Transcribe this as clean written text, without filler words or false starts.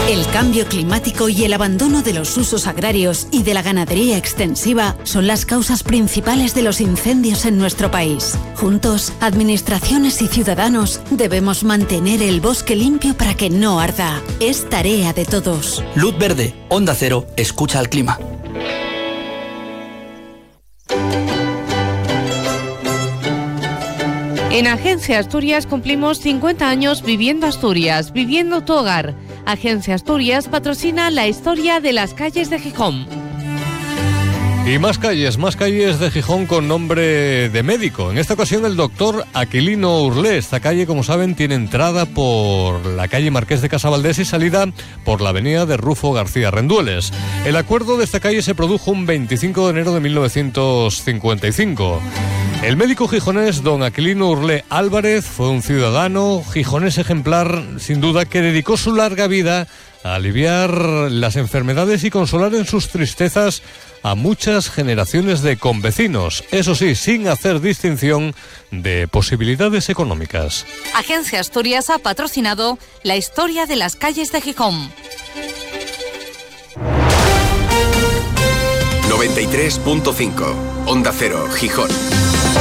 El cambio climático y el abandono de los usos agrarios y de la ganadería extensiva son las causas principales de los incendios en nuestro país. Juntos, administraciones y ciudadanos debemos mantener el bosque limpio para que no arda. Es tarea de todos. Luz verde, Onda Cero, escucha al clima. En Agencia Asturias cumplimos 50 años viviendo Asturias, viviendo tu hogar. Agencia Asturias patrocina la historia de las calles de Gijón. Y más calles de Gijón con nombre de médico. En esta ocasión el doctor Aquilino Urlé. Esta calle, como saben, tiene entrada por la calle Marqués de Casavaldés y salida por la avenida de Rufo García Rendueles. El acuerdo de esta calle se produjo un 25 de enero de 1955. El médico gijonés don Aquilino Urlé Álvarez fue un ciudadano gijonés ejemplar, sin duda, que dedicó su larga vida a aliviar las enfermedades y consolar en sus tristezas a muchas generaciones de convecinos, eso sí, sin hacer distinción de posibilidades económicas. Agencia Asturias ha patrocinado la historia de las calles de Gijón. 93.5 Onda Cero, Gijón.